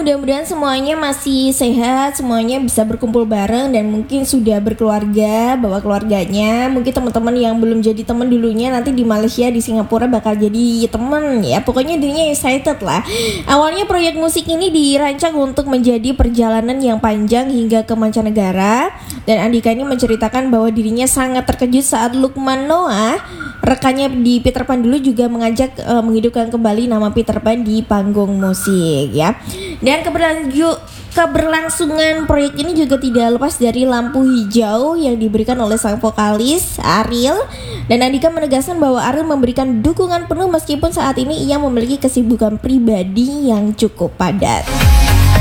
mudah-mudahan semuanya masih sehat, semuanya bisa berkumpul bareng dan mungkin sudah berkeluarga, bawa keluarganya. Mungkin teman-teman yang belum jadi teman dulunya nanti di Malaysia, di Singapura bakal jadi teman ya. Pokoknya dirinya excited lah. Awalnya proyek musik ini dirancang untuk menjadi perjalanan yang panjang hingga ke mancanegara. Dan Andika ini menceritakan bahwa dirinya sangat terkejut saat Lukman Noah, rekannya di Peter Pan dulu, juga mengajak menghidupkan kembali nama Peter Pan di panggung musik ya. Dan keberlangsungan proyek ini juga tidak lepas dari lampu hijau yang diberikan oleh sang vokalis Ariel. Dan Andika menegaskan bahwa Ariel memberikan dukungan penuh meskipun saat ini ia memiliki kesibukan pribadi yang cukup padat.